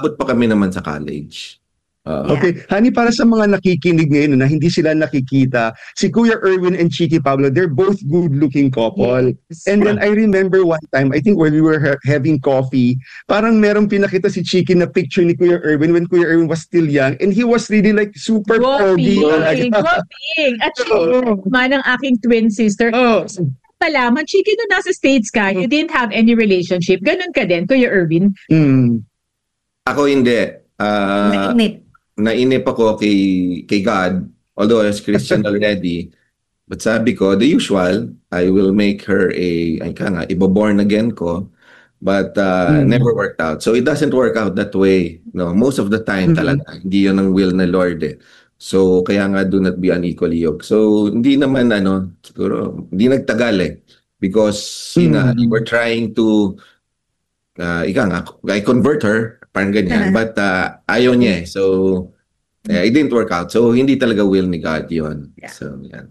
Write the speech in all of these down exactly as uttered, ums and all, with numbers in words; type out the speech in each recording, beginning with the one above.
umabot pa kami naman sa college. Uh, Okay, honey, para sa mga nakikinig ngayon na hindi sila nakikita, si Kuya Erwin and Chicky Pablo, they're both good-looking couple. Yes. And then I remember one time, I think when we were ha- having coffee, parang merong pinakita si Chicky na picture ni Kuya Erwin when Kuya Erwin was still young, and he was really like super pogi. Gwaping, gwaping. At Oo. Chicky man ang aking twin sister. Oh, Palaman, Chicky, nung nasa States ka, you didn't have any relationship. Ganun ka din, Kuya Erwin. mm. ako hindi. Uh, Mainit. nainip ako kay kay God, although I was Christian already. But sabi ko, the usual, I will make her a, ay ka nga, ibo-born again ko. But uh, Mm. never worked out. So it doesn't work out that way. No, most of the time Mhm. talaga, hindi yun ang will na Lord eh. So kaya nga do not be unequally yoked. So hindi naman ano, siguro, hindi nagtagal eh. Because yun nga, Mm. we're trying to, uh, ika nga, I convert her, parang ganyan. But uh, ayaw niya eh. So, eh, it didn't work out. So, hindi talaga will ni God yun. Yeah. So, yan.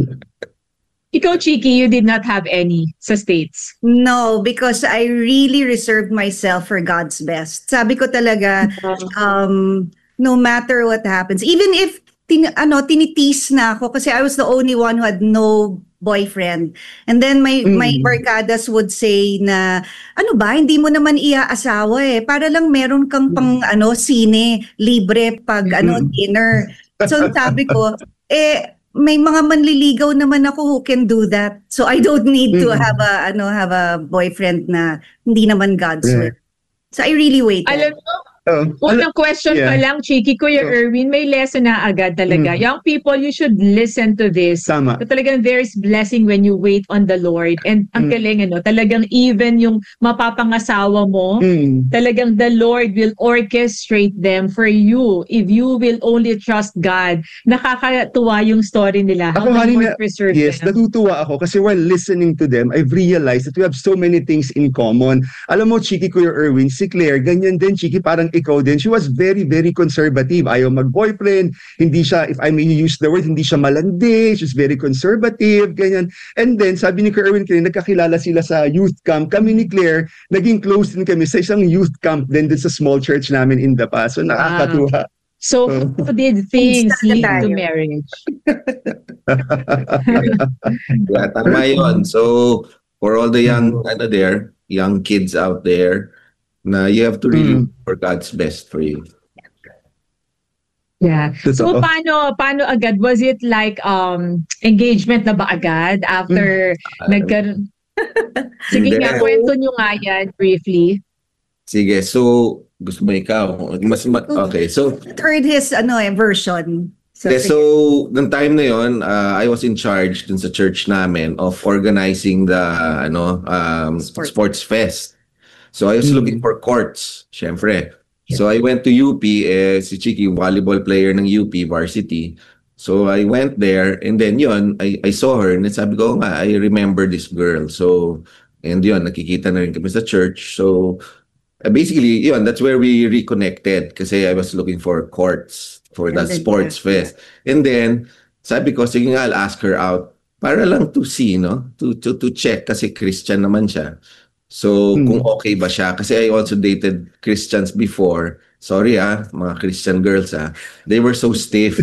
Ikaw, Chicky, you did not have any sa States. No, because I really reserved myself for God's best. Sabi ko talaga, um, no matter what happens, even if tin, ano, tinitease na ako kasi I was the only one who had no boyfriend. And then my Mm. my barkadas would say na, ano ba, hindi mo naman iaasawa eh. Para lang meron kang pang ano sine, libre pag ano Mm. dinner. So sabi ko, eh may mga manliligaw naman ako who can do that. So I don't need to Mm. have a ano have a boyfriend na hindi naman God's Yeah. will. So I really waited. Alam mo, Oh, unang question yeah. pa lang, Chicky, Kuya Oh. Erwin, may lesson na agad talaga. Mm. Young people, you should listen to this. Tama. So, talagang there's blessing when you wait on the Lord. And ang Mm. galing, ano, talagang even yung mapapangasawa mo, Mm. talagang the Lord will orchestrate them for you if you will only trust God. Nakakatuwa yung story nila. How Ako, the honey, Lord na- preserved Yes, them. natutuwa ako kasi while listening to them, I've realized that we have so many things in common. Alam mo, Chicky, Kuya Erwin, si Claire, ganyan din, Chicky, parang ikaw din. She was very, very conservative. Ayaw mag-boyfriend. Hindi siya, if I may use the word, hindi siya malandi. She's very conservative, ganyan. And then, sabi ni Kuya Erwin, kanina, nagkakilala sila sa youth camp. Kami ni Claire, naging close din kami sa isang youth camp din dun sa small church namin in the past. So, nakakatuwa. So, Oh. how did things Kumusta lead tayo? to marriage? Yeah, tama yun. So, for all the young, ano there, young kids out there, na you have to really Mm. look for God's best for you. Yeah. So Totoo. paano paano agad, was it like um engagement na ba agad after Ah, nagkaroon? Sige Hindi. nga, kwento nyo nga yan briefly. Sige, so, gusto mo ikaw? Mas, ma- okay, so, Heard his ano eh version. So, Okay, so, nung time na yon, uh, I was in charge dun sa church namin of organizing the ano um, Sports. sports fest. So, I was Mm. looking for courts, syempre. So, I went to U P, eh, si Chicky, volleyball player ng U P, varsity. So, I went there, and then yon, I, I saw her, and sabi ko, "Oh nga, I remember this girl." So, and yon, nakikita na rin kami sa church. So, uh, basically, yon, that's where we reconnected kasi I was looking for courts for the And then, sports yeah. fest. And then, sabi ko, sige nga, I'll ask her out para lang to see, no? To, to, to check kasi Christian naman siya. So, Hmm. kung okay ba siya. Kasi I also dated Christians before. Sorry ah, mga Christian girls ah. They were so stiff.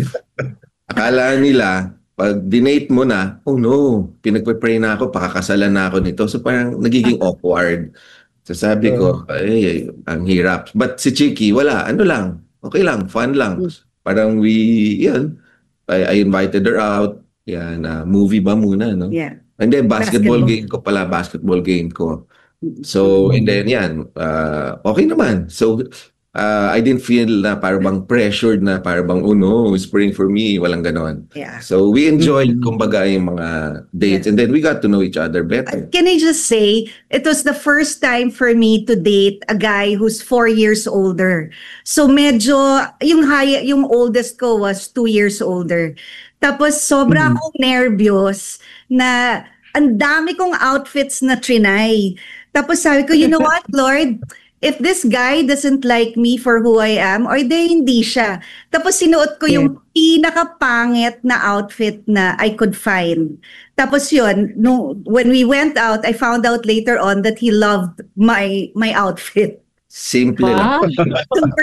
Akala nila, pag dinate mo na, oh no, pinagpe-pray na ako, pakakasalan na ako nito. So, parang nagiging awkward. So, sabi ko, ay, ang hirap. But si Chicky, wala. Ano lang, okay lang, fun lang. Parang we, yan, I, I invited her out. Yan, uh, movie ba muna, no? yeah. And then basketball, Basketball. game ko pala, basketball game ko. So, and then yan, uh, okay naman. So, uh, I didn't feel na parang pressured na parang, oh no, it's praying for me. Walang ganon. Yeah. So, we enjoyed, Mm. kumbaga, yung mga dates. Yeah. And then we got to know each other better. Can I just say, it was the first time for me to date a guy who's four years older. So medyo, yung high, yung oldest ko was two years older. Tapos sobra Mhm. akong nervyos na ang dami kong outfits na trinay. Tapos sabi ko, you know what, Lord? If this guy doesn't like me for who I am, or de hindi siya. Tapos sinuot ko yung pinakapangit na outfit na I could find. Tapos yun, no, when we went out, I found out later on that he loved my my outfit. Simple lang. Wow. Super